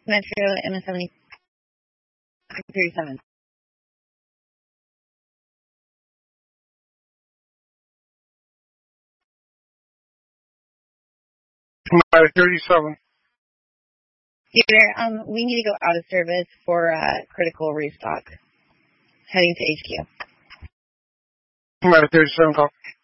Metro MS70 37. My 37. Peter, we need to go out of service for critical restock. Heading to HQ. My 37 call.